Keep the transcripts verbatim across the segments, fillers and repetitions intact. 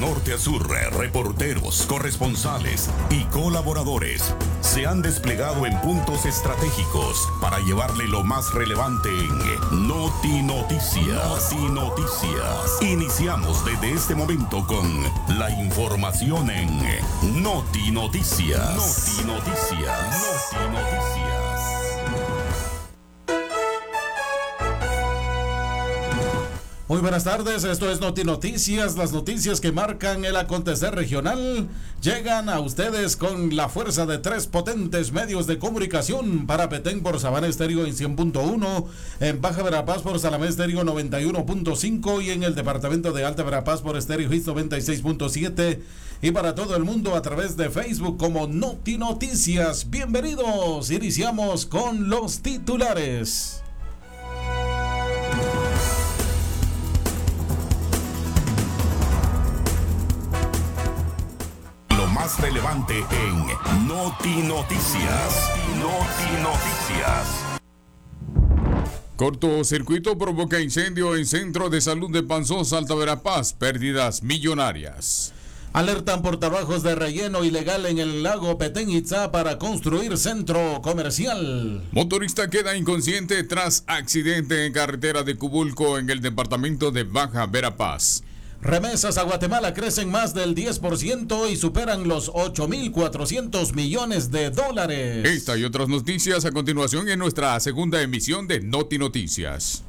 norte a sur, reporteros, corresponsales y colaboradores se han desplegado en puntos estratégicos para llevarle lo más relevante en Noti Noticias. Noti Noticias. Iniciamos desde este momento con la información en Noti Noticias. Noti Noticias. Noti Noticias. Muy buenas tardes, esto es Noti Noticias, las noticias que marcan el acontecer regional llegan a ustedes con la fuerza de tres potentes medios de comunicación. Para Petén por Sabana Estéreo en cien punto uno, en Baja Verapaz por Salamé Estéreo noventa y uno punto cinco y en el departamento de Alta Verapaz por Estéreo Hits noventa y seis punto siete y para todo el mundo a través de Facebook como Noti Noticias. Bienvenidos, iniciamos con los titulares. Más relevante en Noti Noticias. Noti Noticias. Cortocircuito provoca incendio en Centro de Salud de Panzós, Alta Verapaz. Pérdidas millonarias. Alertan por trabajos de relleno ilegal en el lago Petén Itzá para construir centro comercial. Motorista queda inconsciente tras accidente en carretera de Cubulco en el departamento de Baja Verapaz. Remesas a Guatemala crecen más del diez por ciento y superan los ocho mil cuatrocientos millones de dólares. Esta y otras noticias a continuación en nuestra segunda emisión de Noti Noticias.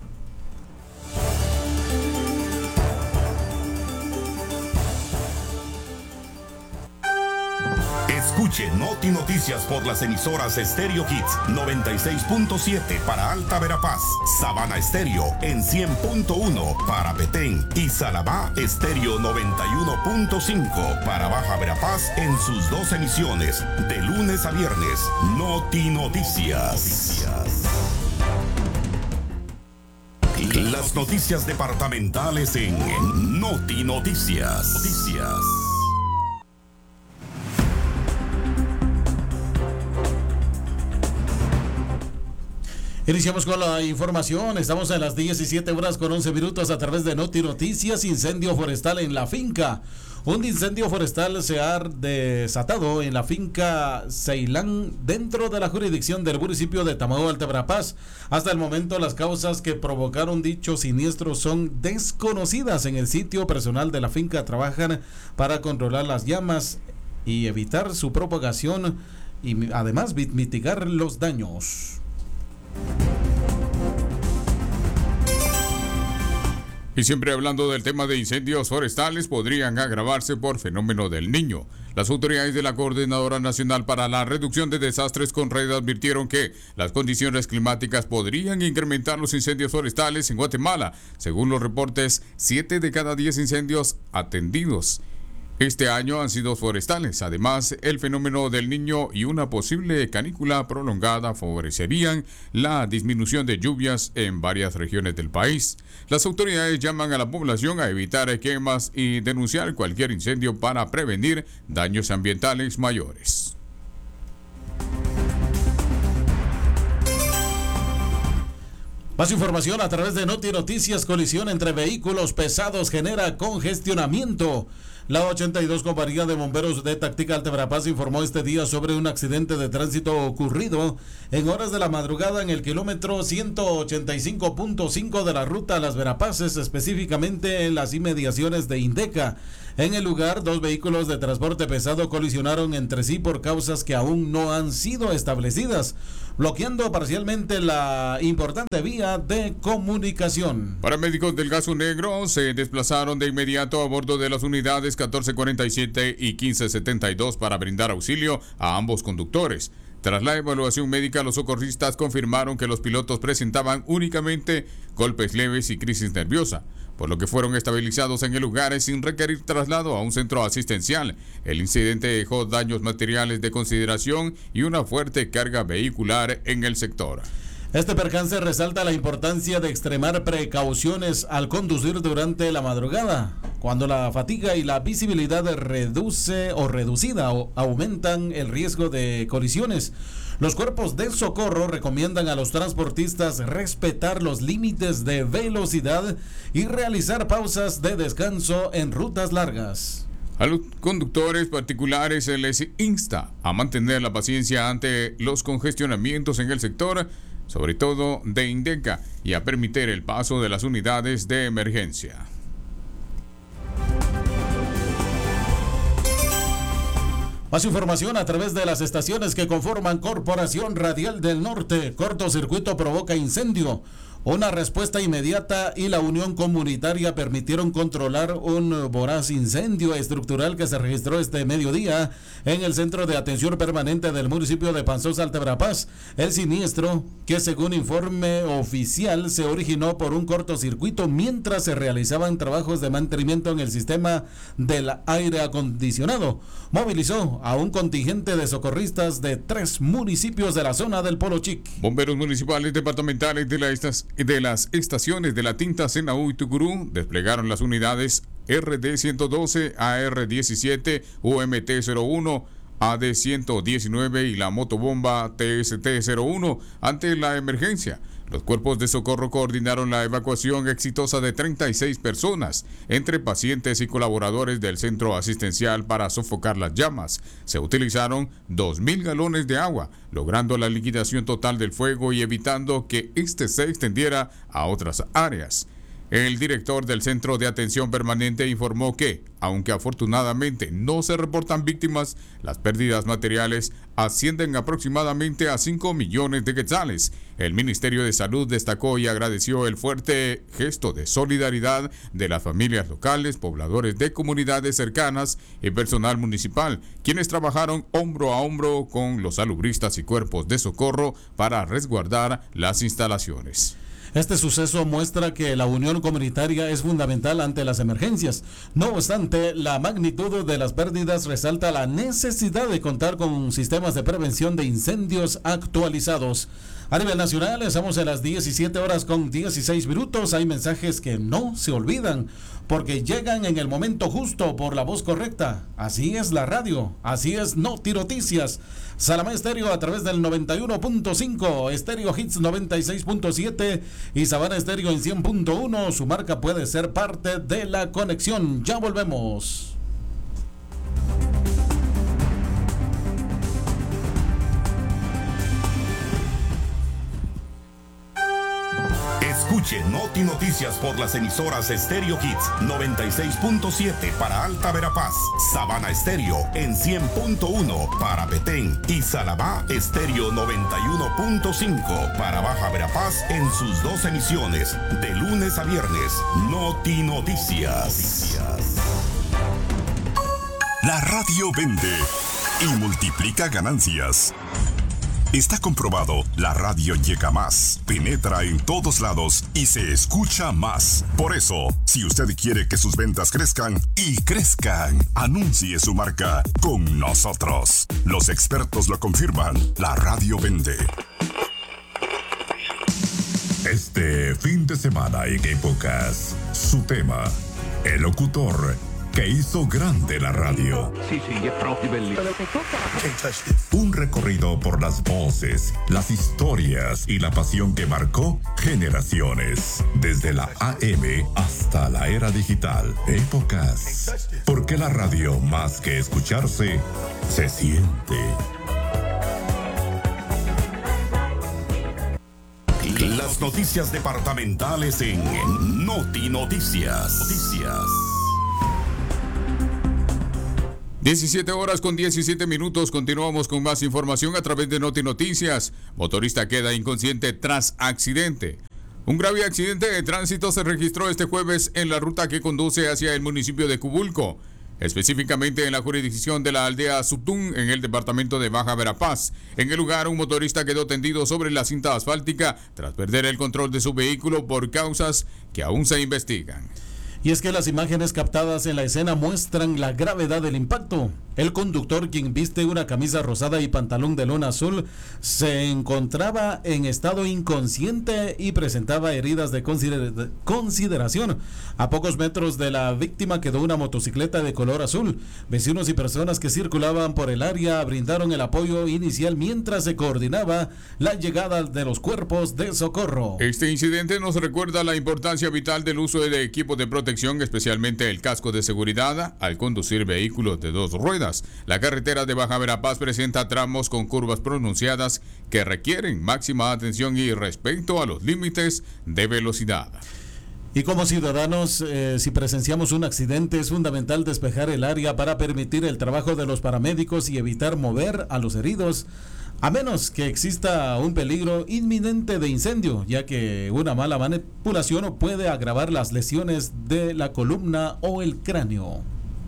Escuche Noti Noticias por las emisoras Estéreo Hits noventa y seis punto siete para Alta Verapaz, Sabana Estéreo en cien punto uno para Petén y Salamá Estéreo noventa y uno punto cinco para Baja Verapaz en sus dos emisiones de lunes a viernes. Noti Noticias. Las noticias departamentales en Noti Noticias. Noticias. Iniciamos con la información, estamos en las diecisiete horas con once minutos a través de Noti Noticias. Incendio forestal en la finca. Un incendio forestal se ha desatado en la finca Ceilán dentro de la jurisdicción del municipio de Tamao, Alta Verapaz. Hasta el momento las causas que provocaron dicho siniestro son desconocidas. En el sitio personal de la finca trabajan para controlar las llamas y evitar su propagación y además mitigar los daños. Y siempre hablando del tema de incendios forestales, podrían agravarse por fenómeno del Niño. Las autoridades de la Coordinadora Nacional para la Reducción de Desastres CONRED advirtieron que las condiciones climáticas podrían incrementar los incendios forestales en Guatemala. Según los reportes, siete de cada diez incendios atendidos este año han sido forestales. Además, el fenómeno del Niño y una posible canícula prolongada favorecerían la disminución de lluvias en varias regiones del país. Las autoridades llaman a la población a evitar quemas y denunciar cualquier incendio para prevenir daños ambientales mayores. Más información a través de Noti Noticias. Colisión entre vehículos pesados genera congestionamiento. La ochenta y dos Compañía de Bomberos de Táctica Alta Verapaz informó este día sobre un accidente de tránsito ocurrido en horas de la madrugada en el kilómetro ciento ochenta y cinco punto cinco de la ruta Las Verapaces, específicamente en las inmediaciones de Indeca. En el lugar, dos vehículos de transporte pesado colisionaron entre sí por causas que aún no han sido establecidas, bloqueando parcialmente la importante vía de comunicación. Paramédicos del Gaso Negro se desplazaron de inmediato a bordo de las unidades catorce cuarenta y siete y quince setenta y dos para brindar auxilio a ambos conductores. Tras la evaluación médica, los socorristas confirmaron que los pilotos presentaban únicamente golpes leves y crisis nerviosa, por lo que fueron estabilizados en el lugar sin requerir traslado a un centro asistencial. El incidente dejó daños materiales de consideración y una fuerte carga vehicular en el sector. Este percance resalta la importancia de extremar precauciones al conducir durante la madrugada, cuando la fatiga y la visibilidad reduce o reducida o aumentan el riesgo de colisiones. Los cuerpos de socorro recomiendan a los transportistas respetar los límites de velocidad y realizar pausas de descanso en rutas largas. A los conductores particulares se les insta a mantener la paciencia ante los congestionamientos en el sector, sobre todo de Indeca, y a permitir el paso de las unidades de emergencia. Más información a través de las estaciones que conforman Corporación Radial del Norte. Cortocircuito provoca incendio. Una respuesta inmediata y la unión comunitaria permitieron controlar un voraz incendio estructural que se registró este mediodía en el centro de atención permanente del municipio de Panzosa, Altebrapaz. El siniestro, que según informe oficial se originó por un cortocircuito mientras se realizaban trabajos de mantenimiento en el sistema del aire acondicionado, movilizó a un contingente de socorristas de tres municipios de la zona del Polo Chic. Bomberos municipales departamentales de, la estas, de las estaciones de La Tinta, Senaú y Tucurú desplegaron las unidades R D ciento doce, A R diecisiete, U M T cero uno, A D ciento diecinueve y la motobomba T S T cero uno ante la emergencia. Los cuerpos de socorro coordinaron la evacuación exitosa de treinta y seis personas, entre pacientes y colaboradores del centro asistencial, para sofocar las llamas. Se utilizaron dos mil galones de agua, logrando la liquidación total del fuego y evitando que este se extendiera a otras áreas. El director del Centro de Atención Permanente informó que, aunque afortunadamente no se reportan víctimas, las pérdidas materiales ascienden aproximadamente a cinco millones de quetzales. El Ministerio de Salud destacó y agradeció el fuerte gesto de solidaridad de las familias locales, pobladores de comunidades cercanas y personal municipal, quienes trabajaron hombro a hombro con los salubristas y cuerpos de socorro para resguardar las instalaciones. Este suceso muestra que la unión comunitaria es fundamental ante las emergencias. No obstante, la magnitud de las pérdidas resalta la necesidad de contar con sistemas de prevención de incendios actualizados. A nivel nacional, estamos en las diecisiete horas con dieciséis minutos. Hay mensajes que no se olvidan porque llegan en el momento justo por la voz correcta. Así es la radio, así es Noti Noticias. Salamá Estéreo a través del noventa y uno punto cinco, Estéreo Hits noventa y seis punto siete y Sabana Estéreo en cien punto uno. Su marca puede ser parte de la conexión. Ya volvemos. Escuche Noti Noticias por las emisoras Estéreo Hits noventa y seis punto siete para Alta Verapaz, Sabana Estéreo en cien punto uno para Petén y Salamá Estéreo noventa y uno punto cinco para Baja Verapaz en sus dos emisiones de lunes a viernes. Noti Noticias. La radio vende y multiplica ganancias. Está comprobado, la radio llega más, penetra en todos lados y se escucha más. Por eso, si usted quiere que sus ventas crezcan y crezcan, anuncie su marca con nosotros. Los expertos lo confirman, la radio vende. Este fin de semana en Épocas, su tema, el locutor que hizo grande la radio. Sí, sí, es propio, Un recorrido por las voces, las historias y la pasión que marcó generaciones. Desde la A M hasta la era digital. Épocas. Porque la radio, más que escucharse, se siente. Las noticias departamentales en Noti Noticias. Noticias. diecisiete horas con diecisiete minutos. Continuamos con más información a través de Noti Noticias. Motorista queda inconsciente tras accidente. Un grave accidente de tránsito se registró este jueves en la ruta que conduce hacia el municipio de Cubulco, específicamente en la jurisdicción de la aldea Sutún, en el departamento de Baja Verapaz. En el lugar, un motorista quedó tendido sobre la cinta asfáltica tras perder el control de su vehículo por causas que aún se investigan. Y es que las imágenes captadas en la escena muestran la gravedad del impacto. El conductor, quien viste una camisa rosada y pantalón de lona azul, se encontraba en estado inconsciente y presentaba heridas de consider- consideración. A pocos metros de la víctima quedó una motocicleta de color azul. Vecinos y personas que circulaban por el área brindaron el apoyo inicial mientras se coordinaba la llegada de los cuerpos de socorro. Este incidente nos recuerda la importancia vital del uso de equipos de protección, especialmente el casco de seguridad, al conducir vehículos de dos ruedas. La carretera de Baja Verapaz presenta tramos con curvas pronunciadas que requieren máxima atención y respeto a los límites de velocidad. Y como ciudadanos, eh, si presenciamos un accidente, es fundamental despejar el área para permitir el trabajo de los paramédicos y evitar mover a los heridos, a menos que exista un peligro inminente de incendio, ya que una mala manipulación puede agravar las lesiones de la columna o el cráneo.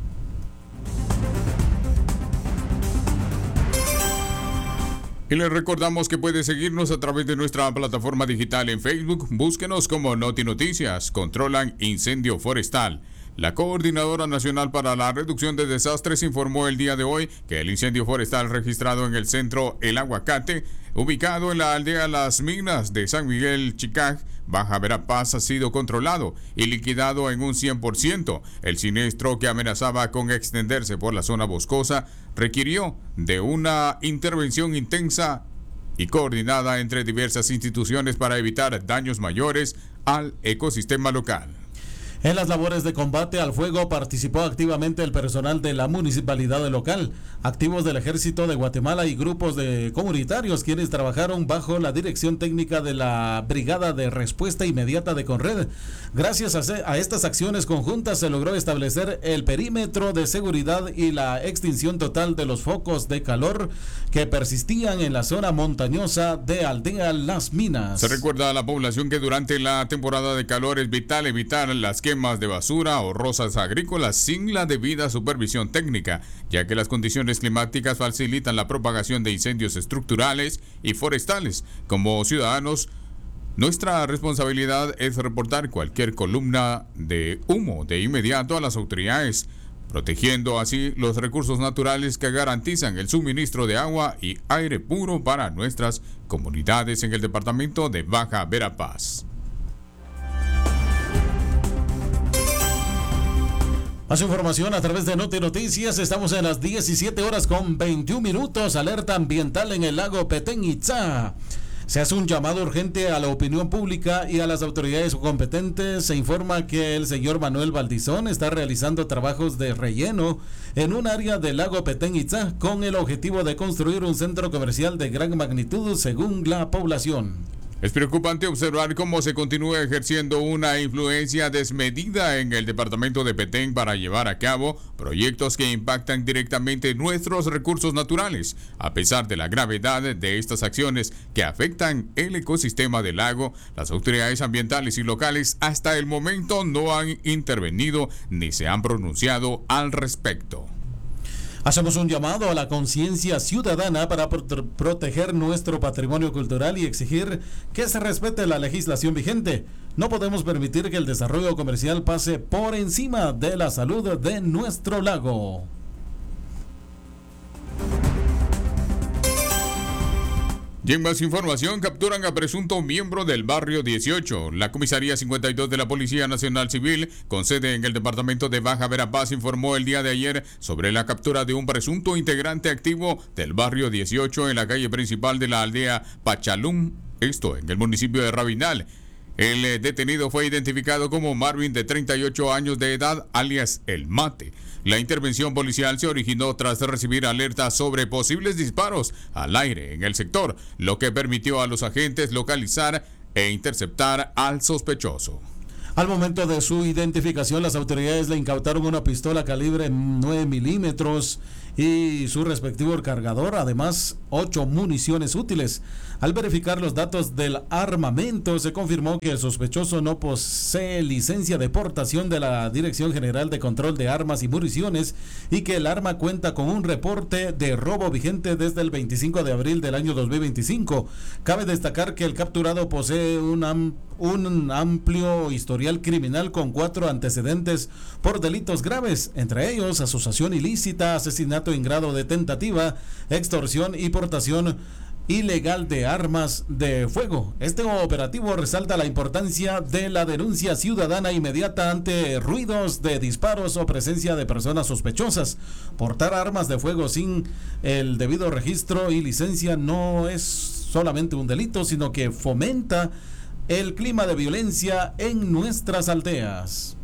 Y les recordamos que puede seguirnos a través de nuestra plataforma digital en Facebook. Búsquenos como Noti Noticias. Controlan incendio forestal. La Coordinadora Nacional para la Reducción de Desastres informó el día de hoy que el incendio forestal registrado en el centro El Aguacate, ubicado en la aldea Las Minas de San Miguel Chicaj, Baja Verapaz, ha sido controlado y liquidado en un cien por ciento. El siniestro, que amenazaba con extenderse por la zona boscosa, requirió de una intervención intensa y coordinada entre diversas instituciones para evitar daños mayores al ecosistema local. En las labores de combate al fuego participó activamente el personal de la municipalidad local, activos del Ejército de Guatemala y grupos de comunitarios, quienes trabajaron bajo la dirección técnica de la Brigada de Respuesta Inmediata de Conred. Gracias a, se, a estas acciones conjuntas se logró establecer el perímetro de seguridad y la extinción total de los focos de calor que persistían en la zona montañosa de Aldea Las Minas. Se recuerda a la población que durante la temporada de calor es vital evitar las quemas de basura o rosas agrícolas sin la debida supervisión técnica, ya que las condiciones climáticas facilitan la propagación de incendios estructurales y forestales. Como ciudadanos, nuestra responsabilidad es reportar cualquier columna de humo de inmediato a las autoridades, protegiendo así los recursos naturales que garantizan el suministro de agua y aire puro para nuestras comunidades en el departamento de Baja Verapaz. Más información a través de Noti Noticias. Estamos en las diecisiete horas con veintiún minutos. Alerta ambiental en el lago Petén Itzá. Se hace un llamado urgente a la opinión pública y a las autoridades competentes. Se informa que el señor Manuel Valdizón está realizando trabajos de relleno en un área del lago Petén Itzá con el objetivo de construir un centro comercial de gran magnitud según la población. Es preocupante observar cómo se continúa ejerciendo una influencia desmedida en el departamento de Petén para llevar a cabo proyectos que impactan directamente nuestros recursos naturales. A pesar de la gravedad de estas acciones que afectan el ecosistema del lago, las autoridades ambientales y locales hasta el momento no han intervenido ni se han pronunciado al respecto. Hacemos un llamado a la conciencia ciudadana para pro- proteger nuestro patrimonio cultural y exigir que se respete la legislación vigente. No podemos permitir que el desarrollo comercial pase por encima de la salud de nuestro lago. Y en más información, capturan a presunto miembro del barrio dieciocho. La comisaría cincuenta y dos de la Policía Nacional Civil, con sede en el departamento de Baja Verapaz, informó el día de ayer sobre la captura de un presunto integrante activo del barrio dieciocho en la calle principal de la aldea Pachalum, esto en el municipio de Rabinal. El detenido fue identificado como Marvin, de treinta y ocho años de edad, alias El Mate. La intervención policial se originó tras recibir alertas sobre posibles disparos al aire en el sector, lo que permitió a los agentes localizar e interceptar al sospechoso. Al momento de su identificación, las autoridades le incautaron una pistola calibre nueve milímetros y su respectivo cargador, además ocho municiones útiles. Al verificar los datos del armamento, se confirmó que el sospechoso no posee licencia de portación de la Dirección General de Control de Armas y Municiones y que el arma cuenta con un reporte de robo vigente desde el veinticinco de abril del año dos mil veinticinco. Cabe destacar que el capturado posee un, am- un amplio historial historial criminal con cuatro antecedentes por delitos graves, entre ellos asociación ilícita, asesinato en grado de tentativa, extorsión y portación ilegal de armas de fuego. Este operativo resalta la importancia de la denuncia ciudadana inmediata ante ruidos de disparos o presencia de personas sospechosas. Portar armas de fuego sin el debido registro y licencia no es solamente un delito, sino que fomenta el clima de violencia en nuestras aldeas.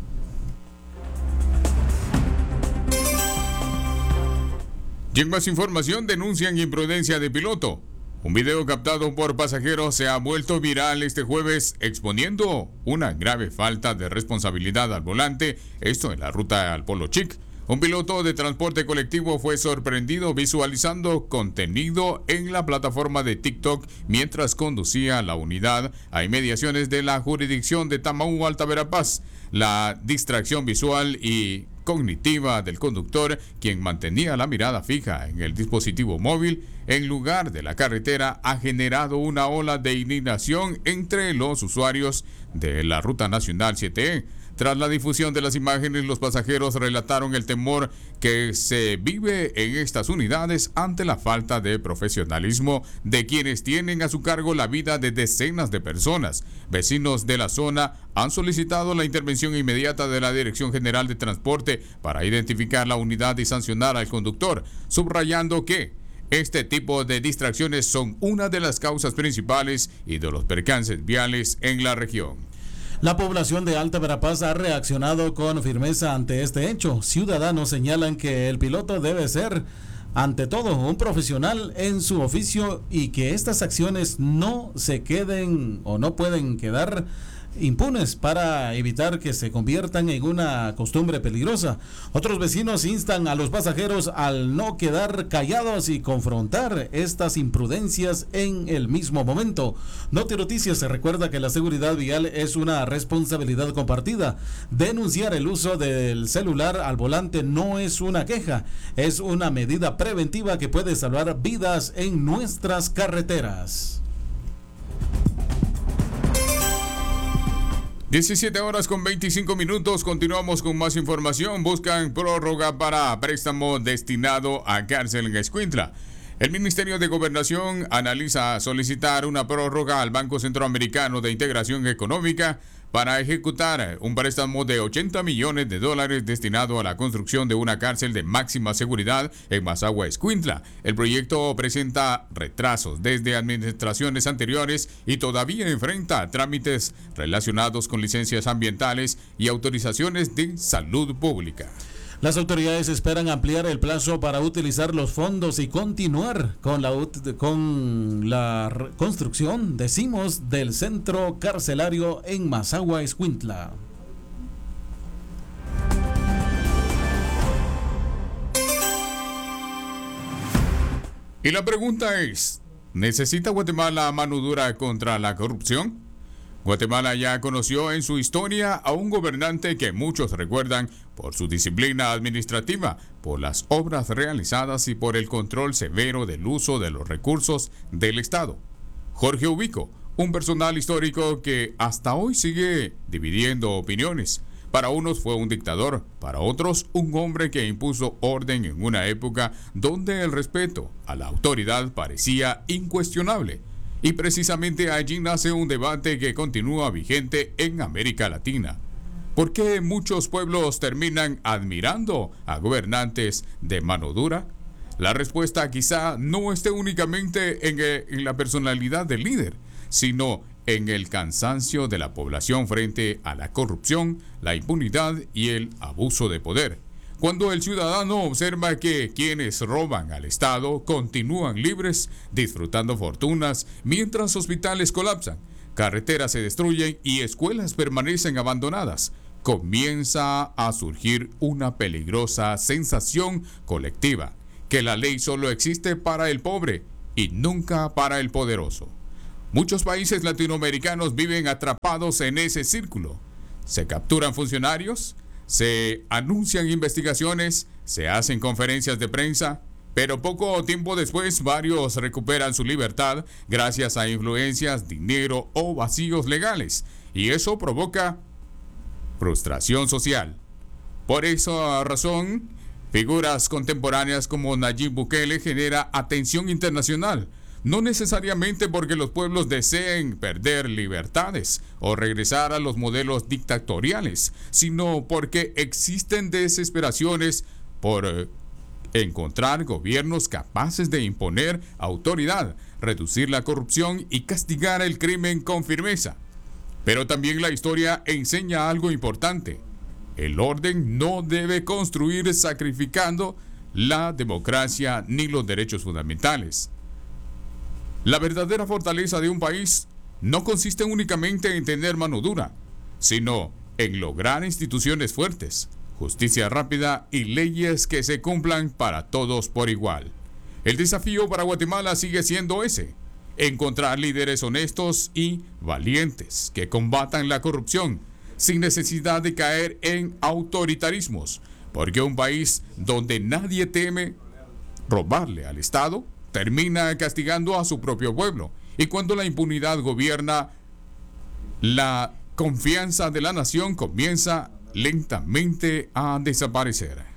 Y en más información, denuncian imprudencia de piloto. Un video captado por pasajeros se ha vuelto viral este jueves exponiendo una grave falta de responsabilidad al volante, esto en la ruta al Polo Chic. Un piloto de transporte colectivo fue sorprendido visualizando contenido en la plataforma de TikTok mientras conducía la unidad a inmediaciones de la jurisdicción de Tamaú, Alta Verapaz. La distracción visual y cognitiva del conductor, quien mantenía la mirada fija en el dispositivo móvil en lugar de la carretera, ha generado una ola de indignación entre los usuarios de la Ruta Nacional siete E. Tras la difusión de las imágenes, los pasajeros relataron el temor que se vive en estas unidades ante la falta de profesionalismo de quienes tienen a su cargo la vida de decenas de personas. Vecinos de la zona han solicitado la intervención inmediata de la Dirección General de Transporte para identificar la unidad y sancionar al conductor, subrayando que este tipo de distracciones son una de las causas principales y de los percances viales en la región. La población de Alta Verapaz ha reaccionado con firmeza ante este hecho. Ciudadanos señalan que el piloto debe ser, ante todo, un profesional en su oficio y que estas acciones no se queden o no pueden quedar impunes para evitar que se conviertan en una costumbre peligrosa. Otros vecinos instan a los pasajeros al no quedar callados y confrontar estas imprudencias en el mismo momento. Noti Noticias se recuerda que la seguridad vial es una responsabilidad compartida. Denunciar el uso del celular al volante no es una queja, es una medida preventiva que puede salvar vidas en nuestras carreteras. diecisiete horas con veinticinco minutos, continuamos con más información. Buscan prórroga para préstamo destinado a cárcel en Escuintla. El Ministerio de Gobernación analiza solicitar una prórroga al Banco Centroamericano de Integración Económica para ejecutar un préstamo de ochenta millones de dólares destinado a la construcción de una cárcel de máxima seguridad en Mazagua, Escuintla. El proyecto presenta retrasos desde administraciones anteriores y todavía enfrenta trámites relacionados con licencias ambientales y autorizaciones de salud pública. Las autoridades esperan ampliar el plazo para utilizar los fondos y continuar con la, con la construcción, decimos, del centro carcelario en Mazagua, Escuintla. Y la pregunta es, ¿necesita Guatemala mano dura contra la corrupción? Guatemala ya conoció en su historia a un gobernante que muchos recuerdan por su disciplina administrativa, por las obras realizadas y por el control severo del uso de los recursos del Estado. Jorge Ubico, un personal histórico que hasta hoy sigue dividiendo opiniones. Para unos fue un dictador, para otros un hombre que impuso orden en una época donde el respeto a la autoridad parecía incuestionable. Y precisamente allí nace un debate que continúa vigente en América Latina. ¿Por qué muchos pueblos terminan admirando a gobernantes de mano dura? La respuesta quizá no esté únicamente en, en la personalidad del líder, sino en el cansancio de la población frente a la corrupción, la impunidad y el abuso de poder. Cuando el ciudadano observa que quienes roban al Estado continúan libres, disfrutando fortunas, mientras hospitales colapsan, carreteras se destruyen y escuelas permanecen abandonadas, comienza a surgir una peligrosa sensación colectiva, que la ley solo existe para el pobre y nunca para el poderoso. Muchos países latinoamericanos viven atrapados en ese círculo. Se capturan funcionarios, se anuncian investigaciones, se hacen conferencias de prensa, pero poco tiempo después varios recuperan su libertad gracias a influencias, dinero o vacíos legales, y eso provoca frustración social. Por esa razón, figuras contemporáneas como Nayib Bukele genera atención internacional, no necesariamente porque los pueblos deseen perder libertades o regresar a los modelos dictatoriales, sino porque existen desesperaciones por eh, encontrar gobiernos capaces de imponer autoridad, reducir la corrupción y castigar el crimen con firmeza. Pero también la historia enseña algo importante. El orden no debe construir sacrificando la democracia ni los derechos fundamentales. La verdadera fortaleza de un país no consiste únicamente en tener mano dura, sino en lograr instituciones fuertes, justicia rápida y leyes que se cumplan para todos por igual. El desafío para Guatemala sigue siendo ese: encontrar líderes honestos y valientes que combatan la corrupción sin necesidad de caer en autoritarismos, porque un país donde nadie teme robarle al Estado termina castigando a su propio pueblo, y cuando la impunidad gobierna, la confianza de la nación comienza lentamente a desaparecer.